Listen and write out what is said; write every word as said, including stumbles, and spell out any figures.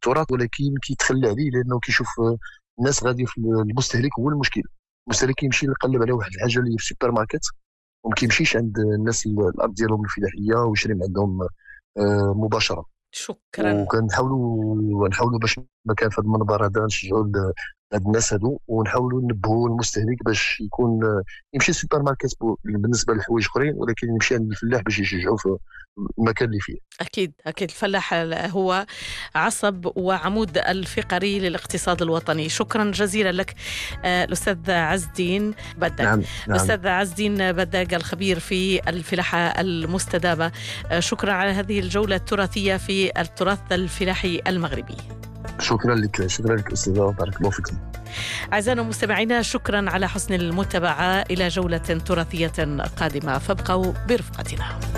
التراث، ولكن كيتخلى عليه لانه كيشوف الناس غادي في المستهلك هو المشكل. المستهلك كيمشي يقلب على واحد الحاجه اللي في السوبر ماركت وما كيمشيش عند الناس الارض ديالهم الفلاحيه ويشري من عندهم آه مباشره. شكرا. وكنحاولوا نحاولوا باش ما كان في هذا المنبر هذا نشجعوا هاد الناس هادو ونحاولوا ننبهوا المستهلك باش يكون يمشي السوبر ماركت بالنسبه للحوايج اخرين، ولكن يمشي عند الفلاح باش يشجعوا في المكان اللي فيه. اكيد اكيد الفلاح هو عصب وعمود الفقري للاقتصاد الوطني. شكرا جزيلا لك الاستاذ عز الدين بداق. نعم. الاستاذ عز الدين بداق الخبير في الفلاحه المستدامه، شكرا على هذه الجوله التراثيه في التراث الفلاحي المغربي. شكرا لك شكرا لك استاذه، بارك الله فيكم. أعزائنا المستمعين، شكرا على حسن المتابعة. إلى جولة تراثية قادمة، فابقوا برفقتنا.